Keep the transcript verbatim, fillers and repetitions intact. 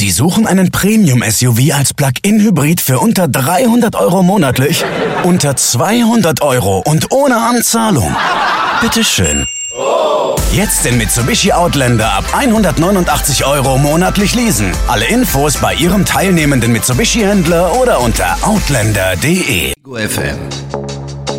Sie suchen einen Premium-S U V als Plug-in-Hybrid für unter dreihundert Euro monatlich? Unter zweihundert Euro und ohne Anzahlung? Bitteschön. Jetzt den Mitsubishi Outlander ab hundertneunundachtzig Euro monatlich leasen. Alle Infos bei Ihrem teilnehmenden Mitsubishi-Händler oder unter outlander punkt de. Ego F M.